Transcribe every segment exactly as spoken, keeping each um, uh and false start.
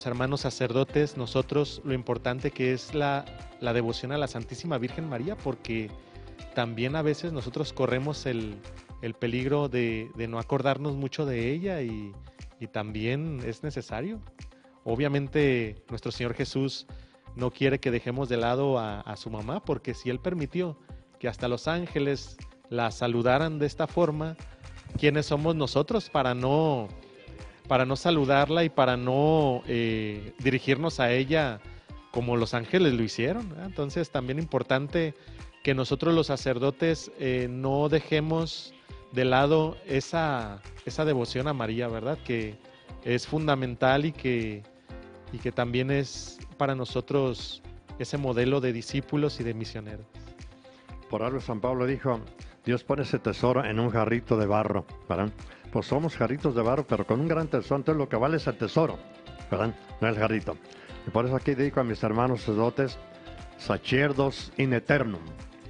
hermanos sacerdotes, nosotros lo importante que es la, la devoción a la Santísima Virgen María, porque también a veces nosotros corremos el, el peligro de, de no acordarnos mucho de ella y, y también es necesario. Obviamente nuestro Señor Jesús no quiere que dejemos de lado a, a su mamá, porque si Él permitió que hasta los ángeles la saludaran de esta forma, ¿quiénes somos nosotros para no, para no saludarla y para no eh, dirigirnos a ella como los ángeles lo hicieron, ¿verdad? Entonces también importante que nosotros los sacerdotes eh, no dejemos de lado esa, esa devoción a María, ¿verdad? Que es fundamental y que, y que también es para nosotros ese modelo de discípulos y de misioneros. Por algo San Pablo dijo, Dios pone ese tesoro en un jarrito de barro, ¿verdad? Pues somos jarritos de barro, pero con un gran tesoro, entonces lo que vale es el tesoro, ¿verdad? No el jarrito. Y por eso aquí dedico a mis hermanos sacerdotes, sacerdos in eternum.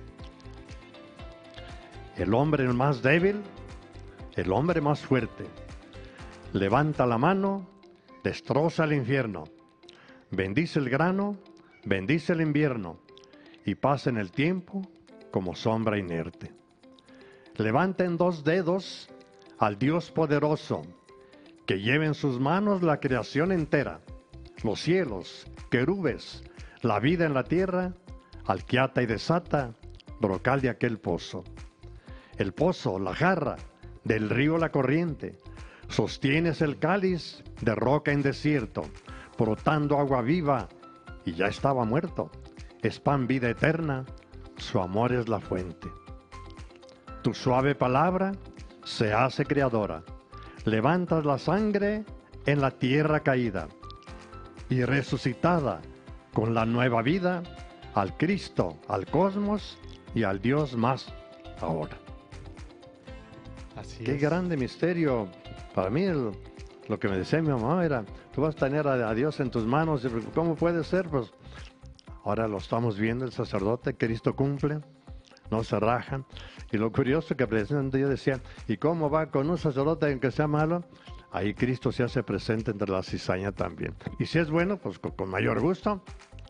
El hombre más débil, el hombre más fuerte. Levanta la mano, destroza el infierno. Bendice el grano, bendice el invierno. Y pasa en el tiempo como sombra inerte. Levanta en dos dedos al Dios poderoso, que lleva en sus manos la creación entera, los cielos, querubes, la vida en la tierra, al que ata y desata, brocal de aquel pozo. El pozo, la jarra, del río la corriente, sostienes el cáliz de roca en desierto, brotando agua viva, y ya estaba muerto. Es pan vida eterna, su amor es la fuente. Tu suave palabra se hace creadora, levantas la sangre en la tierra caída, y resucitada con la nueva vida, al Cristo, al cosmos y al Dios más ahora. Así Qué es. grande misterio. Para mí el, lo que me decía mi mamá era, tú vas a tener a, a Dios en tus manos. ¿Cómo puede ser? Pues ahora lo estamos viendo, el sacerdote, Cristo cumple, no se rajan. Y lo curioso que precisamente yo decía, ¿y cómo va con un sacerdote en que sea malo? Ahí Cristo se hace presente entre la cizaña también. Y si es bueno, pues con, con mayor gusto.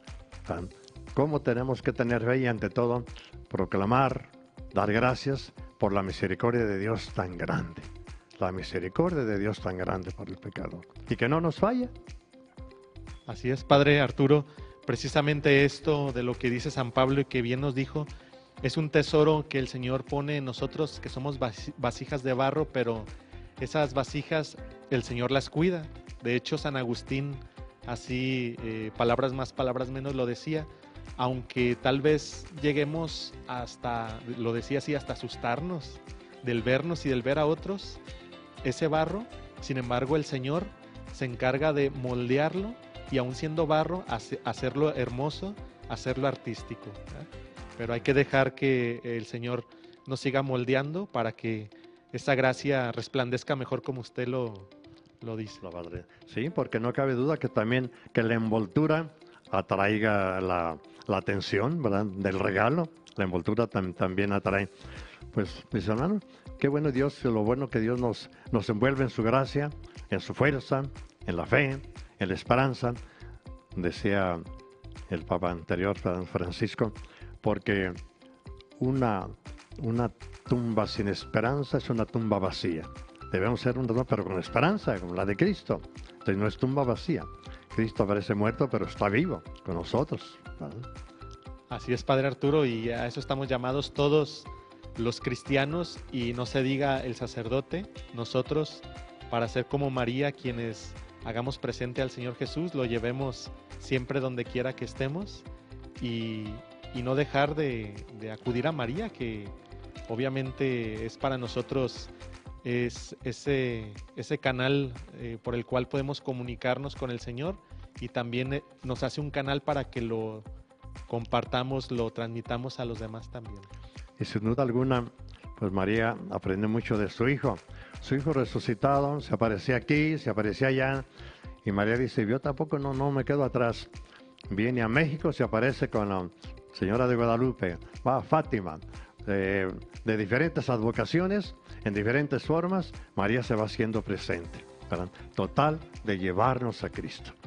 ¿Cómo tenemos que tener fe y ante todo proclamar, dar gracias por la misericordia de Dios tan grande? La misericordia de Dios tan grande por el pecador. Y que no nos falla. Así es, Padre Arturo. Precisamente esto de lo que dice San Pablo y que bien nos dijo, es un tesoro que el Señor pone en nosotros, que somos vasijas de barro, pero esas vasijas el Señor las cuida. De hecho, San Agustín, así, eh, palabras más, palabras menos, lo decía, aunque tal vez lleguemos hasta, lo decía así, hasta asustarnos del vernos y del ver a otros, ese barro, sin embargo, el Señor se encarga de moldearlo y aún siendo barro, hacerlo hermoso, hacerlo artístico, ¿verdad? Pero hay que dejar que el Señor nos siga moldeando para que esa gracia resplandezca mejor como usted lo, lo dice. La padre. Sí, porque no cabe duda que también que la envoltura atraiga la, la atención, ¿verdad?, del regalo. La envoltura tam, también atrae. Pues, mis hermanos, qué bueno Dios, lo bueno que Dios nos, nos envuelve en su gracia, en su fuerza, en la fe, en la esperanza, decía el Papa anterior, Francisco, porque una, una tumba sin esperanza es una tumba vacía. Debemos ser una tumba, pero con esperanza, como la de Cristo. Entonces no es tumba vacía. Cristo parece muerto, pero está vivo con nosotros, ¿verdad? Así es, Padre Arturo, y a eso estamos llamados todos los cristianos, y no se diga el sacerdote, nosotros, para ser como María, quienes hagamos presente al Señor Jesús, lo llevemos siempre donde quiera que estemos, y, y no dejar de, de acudir a María, que obviamente es para nosotros es ese, ese canal eh, por el cual podemos comunicarnos con el Señor, y también eh, nos hace un canal para que lo compartamos, lo transmitamos a los demás también. Y sin duda alguna, pues María aprende mucho de su hijo. Su hijo resucitado, se aparecía aquí, se aparecía allá, y María dice, yo tampoco no, no me quedo atrás. Viene a México, se aparece con la Señora de Guadalupe, va a Fátima, de, de diferentes advocaciones, en diferentes formas, María se va haciendo presente, ¿verdad? Total de llevarnos a Cristo.